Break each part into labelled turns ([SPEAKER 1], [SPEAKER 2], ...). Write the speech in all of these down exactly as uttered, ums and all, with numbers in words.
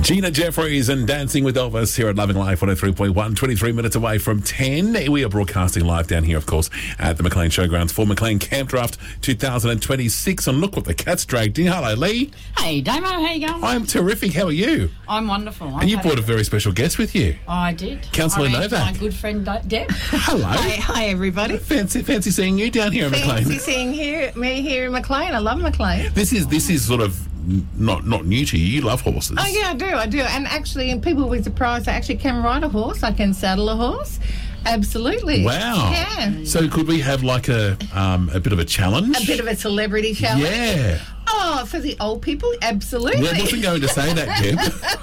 [SPEAKER 1] Gina Jeffries and Dancing with Elvis here at Loving Life one oh three point one, twenty-three minutes away from ten. We are broadcasting live down here, of course, at the McLean Showgrounds for McLean Camp Draft two thousand twenty-six. And look what the cat's dragged in. Hello, Lee.
[SPEAKER 2] Hey, Damo, how you going?
[SPEAKER 1] I'm terrific. How are you?
[SPEAKER 2] I'm wonderful. I'm
[SPEAKER 1] and you
[SPEAKER 2] happy.
[SPEAKER 1] brought a very special guest with you.
[SPEAKER 2] Oh, I did.
[SPEAKER 1] Councillor
[SPEAKER 2] I
[SPEAKER 1] Novak.
[SPEAKER 2] My good friend De- Deb.
[SPEAKER 1] Hello.
[SPEAKER 3] Hi, hi everybody.
[SPEAKER 1] Fancy, fancy seeing you down here at McLean.
[SPEAKER 3] Fancy seeing here, me here in McLean. I love McLean.
[SPEAKER 1] This is this is sort of not not new to you. You love horses.
[SPEAKER 3] Oh yeah, I do, I do. And actually, and people will be surprised, I actually can ride a horse. I can saddle a horse. Absolutely.
[SPEAKER 1] Wow.
[SPEAKER 3] Yeah.
[SPEAKER 1] So could we have like a um, a bit of a challenge?
[SPEAKER 3] A bit of a celebrity challenge.
[SPEAKER 1] Yeah.
[SPEAKER 3] Oh, for the old people, absolutely.
[SPEAKER 1] Well, I wasn't going to say that, Deb.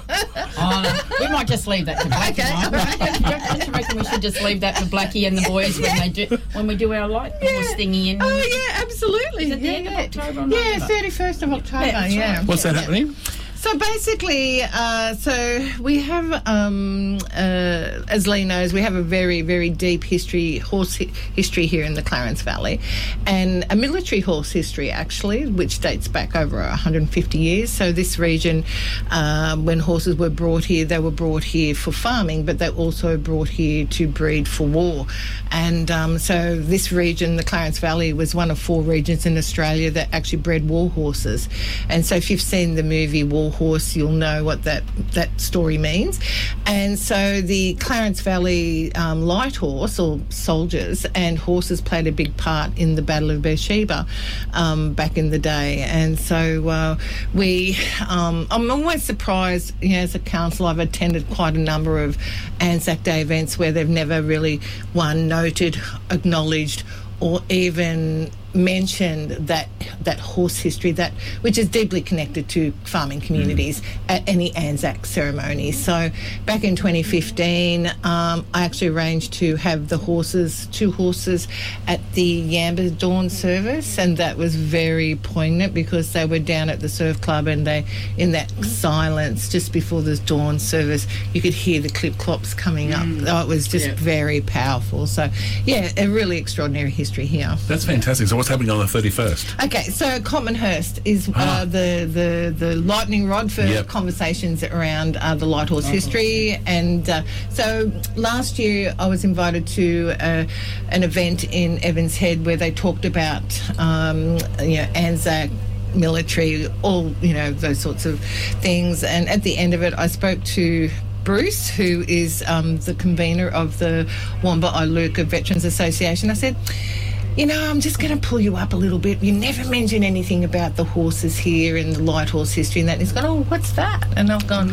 [SPEAKER 2] Oh, no, we might just leave that to Blackie.
[SPEAKER 3] Okay,
[SPEAKER 2] Right?
[SPEAKER 3] all right.
[SPEAKER 2] Don't, don't you reckon we should just leave that for Blackie and the boys when they do when we do our light horse thingy? In,
[SPEAKER 3] Oh yeah, absolutely.
[SPEAKER 2] Is it the
[SPEAKER 3] yeah,
[SPEAKER 2] end of
[SPEAKER 3] yeah.
[SPEAKER 2] October or
[SPEAKER 3] Yeah,
[SPEAKER 2] November?
[SPEAKER 3] thirty-first of October.
[SPEAKER 2] Yeah, that's
[SPEAKER 3] Yeah.
[SPEAKER 2] right.
[SPEAKER 1] What's that happening?
[SPEAKER 3] So basically, uh, so we have, um, uh, as Lee knows, we have a very, very deep history, horse hi- history here in the Clarence Valley, and a military horse history actually, which dates back over one hundred fifty years. So this region, uh, when horses were brought here, they were brought here for farming, but they also brought here to breed for war. And um, so this region, the Clarence Valley, was one of four regions in Australia that actually bred war horses. And so if you've seen the movie War Horse, you'll know what that that story means. And so the Clarence Valley um, light horse, or soldiers and horses, played a big part in the Battle of Beersheba um, back in the day. And so uh, we, um, I'm always surprised, you know, as a council, I've attended quite a number of Anzac Day events where they've never really, one, noted, acknowledged, or even mentioned that that horse history, that which is deeply connected to farming communities, mm. at any Anzac ceremony. So back in twenty fifteen, um, I actually arranged to have the horses, two horses, at the Yamba Dawn service, and that was very poignant because they were down at the surf club, and they, in that silence just before the dawn service, you could hear the clip clops coming up.
[SPEAKER 2] Mm.
[SPEAKER 3] Oh, it was just
[SPEAKER 2] yeah.
[SPEAKER 3] very powerful. So yeah, a really extraordinary history here.
[SPEAKER 1] That's fantastic. So what's happening on the thirty-first?
[SPEAKER 3] Okay, so Cotmanhurst is uh,
[SPEAKER 1] Ah.
[SPEAKER 3] the, the the lightning rod for
[SPEAKER 1] Yep.
[SPEAKER 3] conversations around uh, the light horse history. And uh, so last year I was invited to uh, an event in Evans Head where they talked about um, you know, Anzac military, all, you know, those sorts of things. And at the end of it, I spoke to Bruce, who is um, the convener of the Wamba Iluka Veterans Association. I said, you know, I'm just going to pull you up a little bit. You never mention anything about the horses here and the light horse history and that. And he's gone, oh, what's that? And I've gone,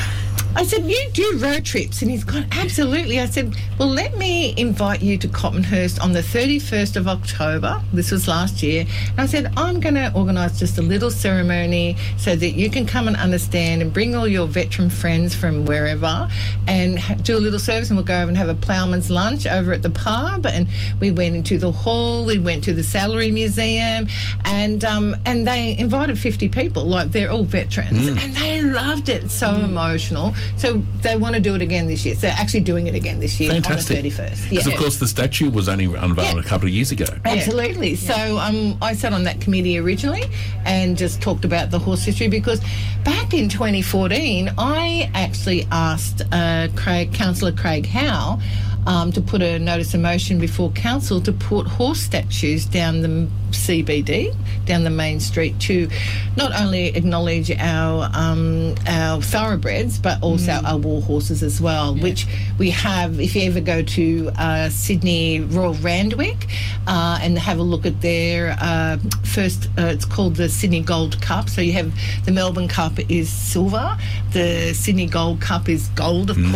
[SPEAKER 3] I said, you do road trips? And he's gone, absolutely. I said, well, let me invite you to Cotmanhurst on the thirty-first of October. This was last year. And I said, I'm going to organise just a little ceremony so that you can come and understand and bring all your veteran friends from wherever and ha- do a little service, and we'll go over and have a ploughman's lunch over at the pub. And we went into the hall, we went to the Salary Museum, and um, and they invited fifty people, like they're all veterans.
[SPEAKER 1] Mm.
[SPEAKER 3] And they loved it, so mm. emotional. So they want to do it again this year. So they're actually doing it again this year.
[SPEAKER 1] Fantastic.
[SPEAKER 3] On the thirty-first.
[SPEAKER 1] Because,
[SPEAKER 3] Yeah.
[SPEAKER 1] of course, the statue was only unveiled
[SPEAKER 3] Yeah.
[SPEAKER 1] a couple of years ago.
[SPEAKER 3] Absolutely. So um, I sat on that committee originally and just talked about the horse history, because back in twenty fourteen, I actually asked uh, Craig, Councillor Craig Howe, um, to put a notice of motion before council to put horse statues down the C B D, down the main street, to not only acknowledge our um, our thoroughbreds, but also mm. our war horses as well, yeah. which we have. If you ever go to uh, Sydney Royal Randwick uh, and have a look at their uh, first, uh, it's called the Sydney Gold Cup. So you have the Melbourne Cup is silver, the Sydney Gold Cup is gold, of mm. course.